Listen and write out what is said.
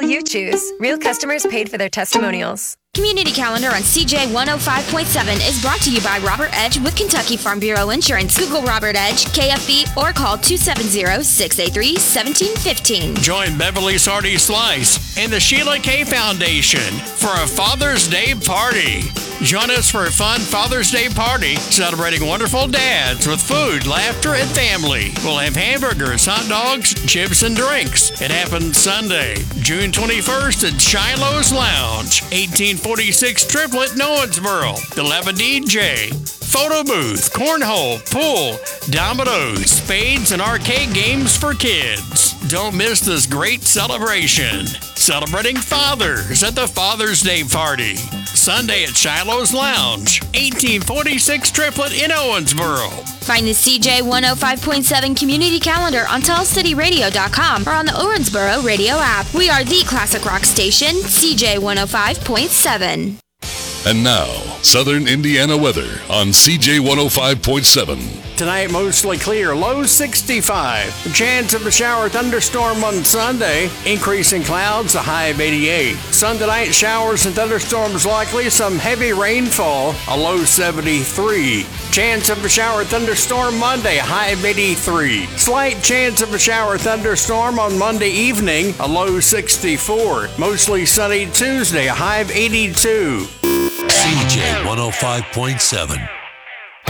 will you choose? Real customers paid for their testimonials. Community Calendar on CJ 105.7 is brought to you by Robert Edge with Kentucky Farm Bureau Insurance. Google Robert Edge, KFB, or call 270-683-1715. Join Beverly Sardi Slice and the Sheila K. Foundation for a Father's Day party. Join us for a fun Father's Day party celebrating wonderful dads with food, laughter, and family. We'll have hamburgers, hot dogs, chips, and drinks. It happens Sunday, June 21st at Shiloh's Lounge, 1846 Triplet, in Owensboro. They'll have a DJ, photo booth, cornhole, pool, dominoes, spades, and arcade games for kids. Don't miss this great celebration. Celebrating fathers at the Father's Day party. Sunday at Shiloh's Lounge, 1846 Triplet in Owensboro. Find the CJ 105.7 Community Calendar on TellCityRadio.com or on the Owensboro Radio app. We are the classic rock station, CJ 105.7. And now, Southern Indiana weather on CJ 105.7. Tonight, mostly clear, low 65. A chance of a shower thunderstorm on Sunday. Increasing clouds, a high of 88. Sun tonight, showers and thunderstorms likely. Some heavy rainfall, a low 73. Chance of a shower thunderstorm Monday, a high of 83. Slight chance of a shower thunderstorm on Monday evening, a low 64. Mostly sunny Tuesday, a high of 82. CJ 105.7.